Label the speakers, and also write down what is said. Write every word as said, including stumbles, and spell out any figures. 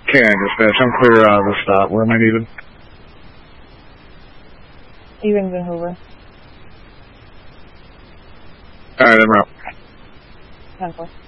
Speaker 1: Okay, dispatch, I'm clear out of the stop. Where am I needed?
Speaker 2: Evans and Hoover.
Speaker 1: Alright, I'm out.
Speaker 2: ten four.